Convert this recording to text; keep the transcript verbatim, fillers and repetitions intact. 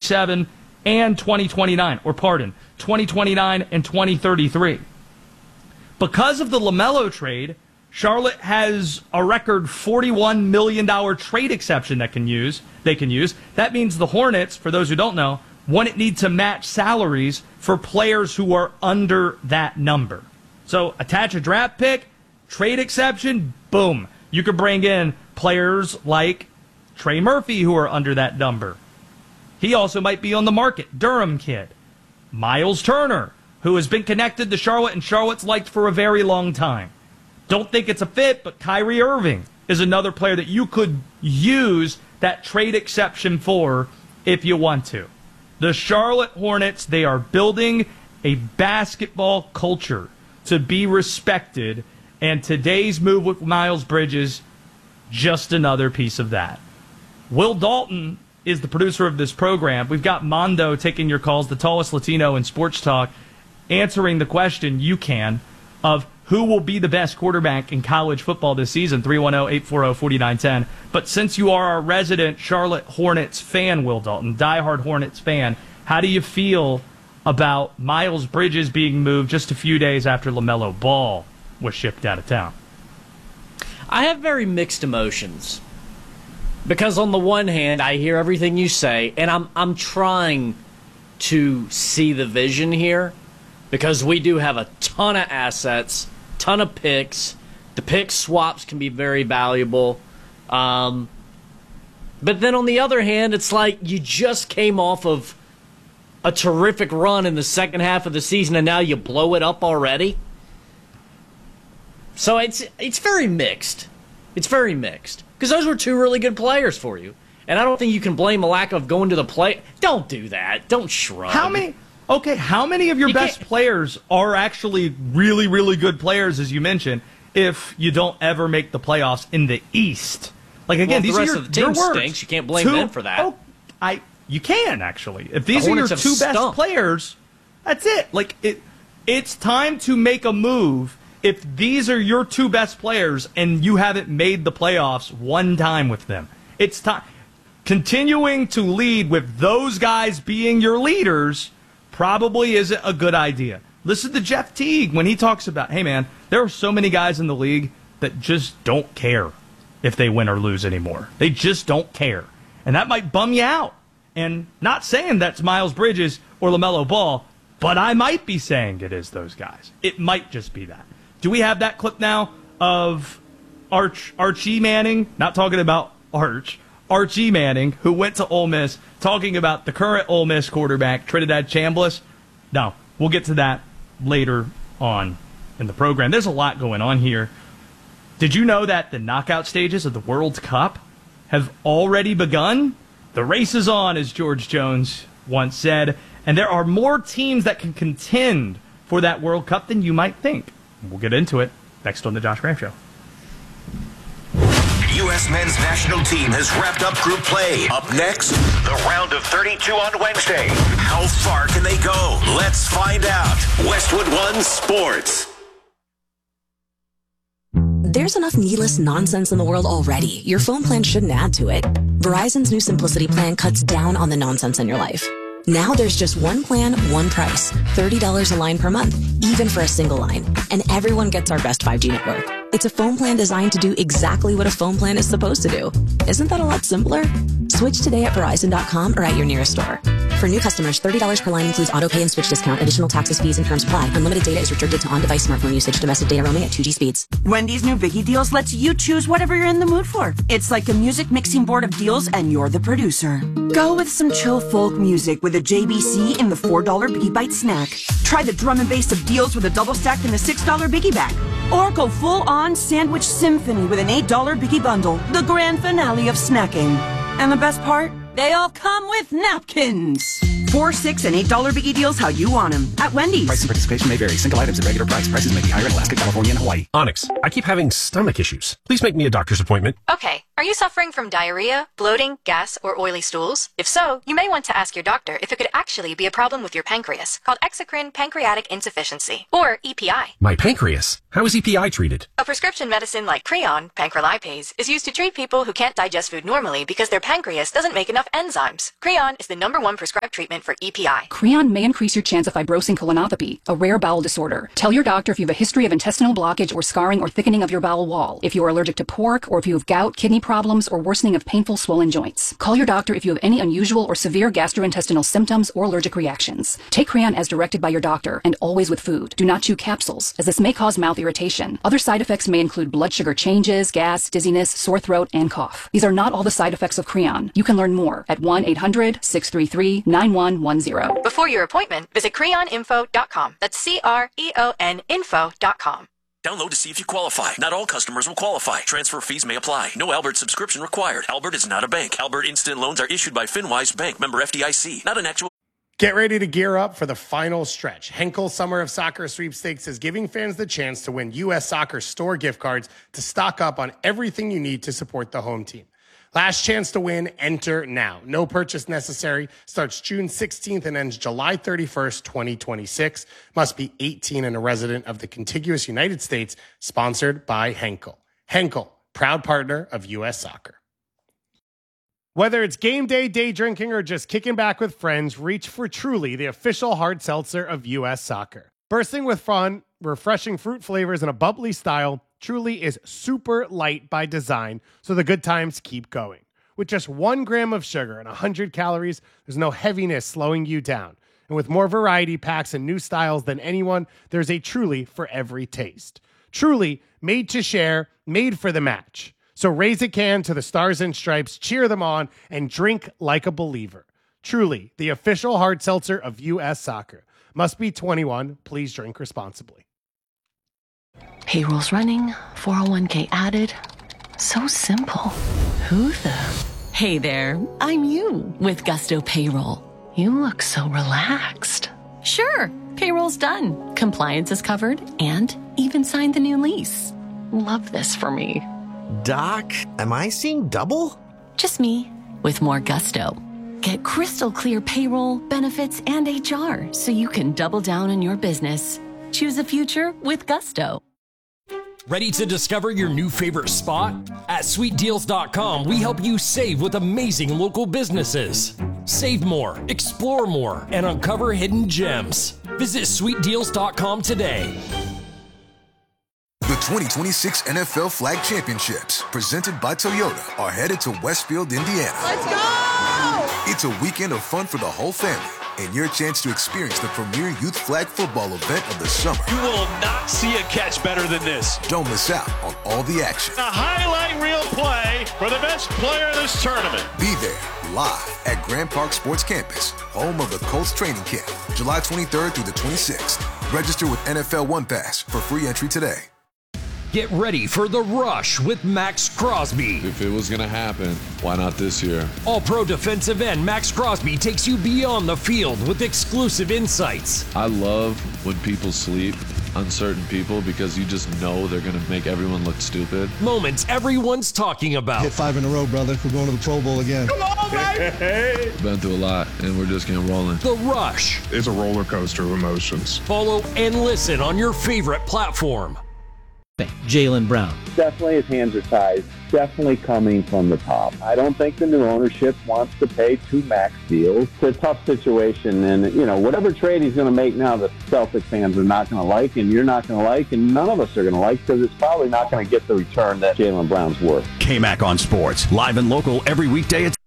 thirty-seven and twenty twenty-nine, or pardon, twenty twenty-nine and twenty thirty-three. Because of the LaMelo trade, Charlotte has a record forty-one million dollars trade exception that can use. They can use. That means the Hornets, for those who don't know, wouldn't need to match salaries for players who are under that number. So attach a draft pick, trade exception, boom. You could bring in players like Trey Murphy who are under that number. He also might be on the market. Durham kid. Miles Turner, who has been connected to Charlotte and Charlotte's liked for a very long time. Don't think it's a fit, but Kyrie Irving is another player that you could use that trade exception for if you want to. The Charlotte Hornets, they are building a basketball culture to be respected, and today's move with Miles Bridges, just another piece of that. Will Dalton is the producer of this program. We've got Mondo taking your calls, the tallest Latino in sports talk, answering the question you can of who will be the best quarterback in college football this season, three one zero, eight four zero, four nine one zero. But since you are our resident Charlotte Hornets fan, Will Dalton, diehard Hornets fan, how do you feel about Miles Bridges being moved just a few days after LaMelo Ball was shipped out of town? I have very mixed emotions. Because on the one hand, I hear everything you say, and I'm I'm trying to see the vision here, because we do have a ton of assets, ton of picks. The pick swaps can be very valuable. Um, but then on the other hand, it's like you just came off of a terrific run in the second half of the season, and now you blow it up already. So it's it's very mixed. It's very mixed. Because those were two really good players for you. And I don't think you can blame a lack of going to the play. Don't do that. Don't shrug. How many... Okay, how many of your You best can't- players are actually really, really good players, as you mentioned, if you don't ever make the playoffs in the East? Like, again, Well, if these the rest are your, of the team your words. stinks, you can't blame Two- them for that. Oh, I, you can, actually. If these The are your Hornets two have best stunk. players, that's it. Like, it, it's time to make a move if these are your two best players and you haven't made the playoffs one time with them. It's time. Continuing to lead with those guys being your leaders probably isn't a good idea. Listen to Jeff Teague when he talks about, hey, man, there are so many guys in the league that just don't care if they win or lose anymore. They just don't care. And that might bum you out. And not saying that's Miles Bridges or LaMelo Ball, but I might be saying it is those guys. It might just be that. Do we have that clip now of Arch, Archie Manning, not talking about Arch, Archie Manning, who went to Ole Miss, talking about the current Ole Miss quarterback, Trinidad Chambliss? No, we'll get to that later on in the program. There's a lot going on here. Did you know that the knockout stages of the World Cup have already begun? The race is on, as George Jones once said, and there are more teams that can contend for that World Cup than you might think. We'll get into it next on the Josh Graham Show. U S men's national team has wrapped up group play. Up next, the round of thirty-two on Wednesday. How far can they go? Let's find out. Westwood One Sports. There's enough needless nonsense in the world already. Your phone plan shouldn't add to it. Verizon's new Simplicity plan cuts down on the nonsense in your life. Now there's just one plan, one price. thirty dollars a line per month, even for a single line. And everyone gets our best five G network. It's a phone plan designed to do exactly what a phone plan is supposed to do. Isn't that a lot simpler? Switch today at Verizon dot com or at your nearest store. For new customers, thirty dollars per line includes auto pay and switch discount. Additional taxes, fees, and terms apply. Unlimited data is restricted to on-device smartphone usage. Domestic data roaming at two G speeds. Wendy's new Biggie Deals lets you choose whatever you're in the mood for. It's like a music mixing board of deals, and you're the producer. Go with some chill folk music with a J B C in the four dollar Biggie Bite snack. Try the drum and bass of deals with a double stack in the six dollar Biggie Bag. Or go full-on sandwich symphony with an eight dollar Biggie Bundle. The grand finale of snacking. And the best part? They all come with napkins. Four, six, and eight dollar biggie deals how you want them at Wendy's. Price and participation may vary. Single items at regular price. Prices may be higher in Alaska, California, and Hawaii. Onyx, I keep having stomach issues. Please make me a doctor's appointment. Okay. Are you suffering from diarrhea, bloating, gas, or oily stools? If so, you may want to ask your doctor if it could actually be a problem with your pancreas, called exocrine pancreatic insufficiency, or E P I. My pancreas? How is E P I treated? A prescription medicine like Creon, pancrelipase, is used to treat people who can't digest food normally because their pancreas doesn't make enough enzymes. Creon is the number one prescribed treatment for E P I. Creon may increase your chance of fibrosing colonopathy, a rare bowel disorder. Tell your doctor if you have a history of intestinal blockage or scarring or thickening of your bowel wall, if you are allergic to pork, or if you have gout, kidney problems, or worsening of painful swollen joints. Call your doctor if you have any unusual or severe gastrointestinal symptoms or allergic reactions. Take Creon as directed by your doctor, and always with food. Do not chew capsules, as this may cause mouth irritation. Other side effects may include blood sugar changes, gas, dizziness, sore throat, and cough. These are not all the side effects of Creon. You can learn more at one eight hundred, six three three, nine one one zero. Before your appointment, visit creon info dot com. That's C R E O N info dot com. Download to see if you qualify. Not all customers will qualify. Transfer fees may apply. No Albert subscription required. Albert is not a bank. Albert Instant Loans are issued by FinWise Bank, member F D I C. Not an actual... Get ready to gear up for the final stretch. Henkel Summer of Soccer Sweepstakes is giving fans the chance to win U S Soccer store gift cards to stock up on everything you need to support the home team. Last chance to win, enter now. No purchase necessary. Starts June sixteenth and ends July thirty-first, twenty twenty-six. Must be eighteen and a resident of the contiguous United States. Sponsored by Henkel. Henkel, proud partner of U S Soccer. Whether it's game day, day drinking, or just kicking back with friends, reach for Truly, the official hard seltzer of U S Soccer. Bursting with fun, refreshing fruit flavors, and a bubbly style, Truly is super light by design, so the good times keep going. With just one gram of sugar and one hundred calories, there's no heaviness slowing you down. And with more variety packs and new styles than anyone, there's a Truly for every taste. Truly, made to share, made for the match. So raise a can to the Stars and Stripes, cheer them on, and drink like a believer. Truly, the official hard seltzer of U S Soccer. Must be twenty-one. Please drink responsibly. Payroll's running, four oh one k added. So simple. Who the? Hey there, I'm you with Gusto Payroll. You look so relaxed. Sure, payroll's done. Compliance is covered and even signed the new lease. Love this for me. Doc, am I seeing double? Just me with more gusto. Get crystal clear payroll, benefits, and H R so you can double down on your business. Choose a future with Gusto. Ready to discover your new favorite spot? At sweet deals dot com, we help you save with amazing local businesses. Save more, explore more, and uncover hidden gems. Visit sweet deals dot com today. The twenty twenty-six N F L Flag Championships, presented by Toyota, are headed to Westfield, Indiana. Let's go! It's a weekend of fun for the whole family, and your chance to experience the premier youth flag football event of the summer. You will not see a catch better than this. Don't miss out on all the action. A highlight reel play for the best player of this tournament. Be there live at Grand Park Sports Campus, home of the Colts training camp, July twenty-third through the twenty-sixth. Register with N F L One Pass for free entry today. Get ready for the rush with Max Crosby. If it was going to happen, why not this year? All-pro defensive end Max Crosby takes you beyond the field with exclusive insights. I love when people sleep, uncertain people, because you just know they're going to make everyone look stupid. Moments everyone's talking about. Hit five in a row, brother. We're going to the Pro Bowl again. Come on, baby! Been through a lot, and we're just getting rolling. The Rush. It's a roller coaster of emotions. Follow and listen on your favorite platform. Jaylen Brown. Definitely his hands are tied. Definitely coming from the top. I don't think the new ownership wants to pay two max deals. It's a tough situation, and you know whatever trade he's going to make now, the Celtic fans are not going to like, and you're not going to like, and none of us are going to like because it's probably not going to get the return that Jaylen Brown's worth. K-Mac on Sports, live and local every weekday at